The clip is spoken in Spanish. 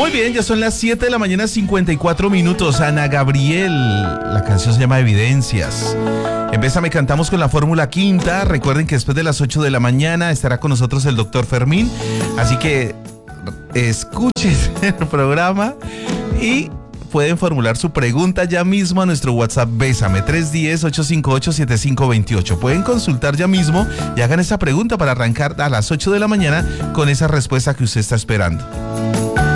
Muy bien, ya son las 7 de la mañana, 54 minutos. Ana Gabriel, la canción se llama Evidencias. En Bésame cantamos con la Fórmula Quinta. Recuerden que después de las 8 de la mañana estará con nosotros el doctor Fermín. Así que escuchen el programa y pueden formular su pregunta ya mismo a nuestro WhatsApp Bésame 310-858-7528. Pueden consultar ya mismo y hagan esa pregunta para arrancar a las 8 de la mañana con esa respuesta que usted está esperando.